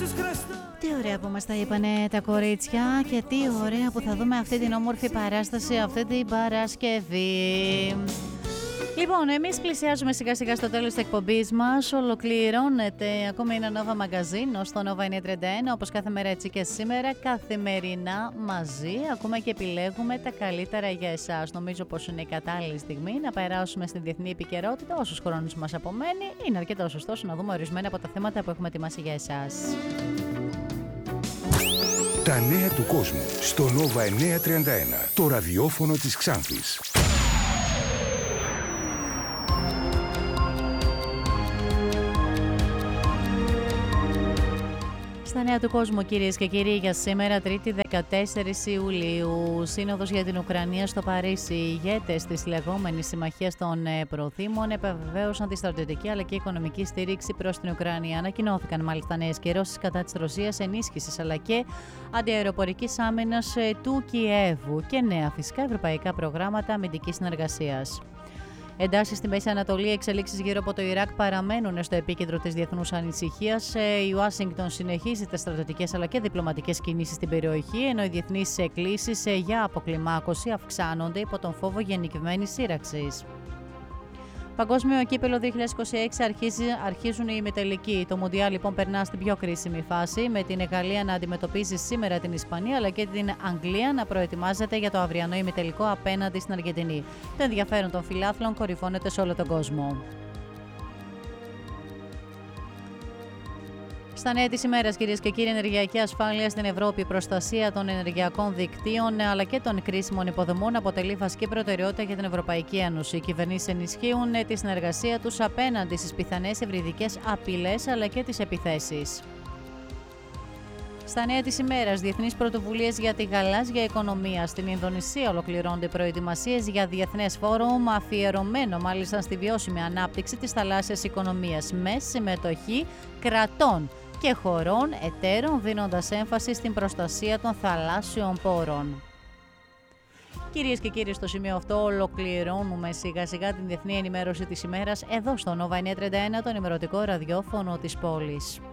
Τι ωραία που μας τα είπανε τα κορίτσια και τι ωραία που θα δούμε αυτή την όμορφη παράσταση αυτή την Παρασκευή. Λοιπόν, εμείς πλησιάζουμε σιγά σιγά στο τέλος της εκπομπής μας. Ολοκληρώνεται ακόμη ένα Nova Magazine στο Nova 931, όπως κάθε μέρα έτσι και σήμερα, καθημερινά μαζί. Ακούμε και επιλέγουμε τα καλύτερα για εσάς. Νομίζω πως είναι η κατάλληλη στιγμή να περάσουμε στην διεθνή επικαιρότητα. Όσους χρόνους μας απομένει, είναι αρκετά σωστός να δούμε ορισμένα από τα θέματα που έχουμε ετοιμάσει για εσάς. Τα νέα του κόσμου στο Nova 931, το ραδιόφωνο της Ξάνθης. Στα νέα του κόσμου, κυρίες και κύριοι, για σήμερα, Τρίτη 14 Ιουλίου, Σύνοδος για την Ουκρανία στο Παρίσι. Οι ηγέτες της λεγόμενης Συμμαχίας των Προθήμων επεβεβαίωσαν τη στρατιωτική αλλά και οικονομική στήριξη προς την Ουκρανία. Ανακοινώθηκαν μάλιστα νέες κυρώσεις κατά της Ρωσίας, ενίσχυσης αλλά και αντιαεροπορικής άμυνας του Κιέβου και νέα φυσικά ευρωπαϊκά προγράμματα αμυντικής συνεργασίας. Εντάσεις στη Μέση Ανατολή, εξελίξεις γύρω από το Ιράκ παραμένουν στο επίκεντρο της διεθνούς ανησυχίας. Η Ουάσιγκτον συνεχίζει τις στρατιωτικές αλλά και διπλωματικές κινήσεις στην περιοχή, ενώ οι διεθνείς εκκλήσεις για αποκλιμάκωση αυξάνονται υπό τον φόβο γενικευμένης σύραξης. Παγκόσμιο κύπελλο 2026 αρχίζουν οι ημιτελικοί. Το Μουντιάλ λοιπόν περνά στην πιο κρίσιμη φάση, με την Γαλλία να αντιμετωπίζει σήμερα την Ισπανία αλλά και την Αγγλία να προετοιμάζεται για το αυριανό ημιτελικό απέναντι στην Αργεντινή. Το ενδιαφέρον των φιλάθλων κορυφώνεται σε όλο τον κόσμο. Στα νέα της ημέρας, κυρίες και κύριοι, ενεργειακή ασφάλεια στην Ευρώπη, προστασία των ενεργειακών δικτύων αλλά και των κρίσιμων υποδομών αποτελεί βασική προτεραιότητα για την Ευρωπαϊκή Ένωση. Οι κυβερνήσεις ενισχύουν τη συνεργασία τους απέναντι στις πιθανές ευρυδικές απειλές αλλά και τις επιθέσεις. Στα νέα της ημέρας, διεθνείς πρωτοβουλίες για τη γαλάζια οικονομία. Στην Ινδονησία ολοκληρώνονται προετοιμασίες για διεθνές φόρουμ αφιερωμένο μάλιστα στη βιώσιμη ανάπτυξη της θαλάσσιας οικονομίας με συμμετοχή κρατών και χωρών εταίρων, δίνοντας έμφαση στην προστασία των θαλάσσιων πόρων. Κυρίες και κύριοι, στο σημείο αυτό ολοκληρώνουμε σιγά σιγά την διεθνή ενημέρωση της ημέρας εδώ στο Nova 931, το ενημερωτικό ραδιόφωνο της πόλης.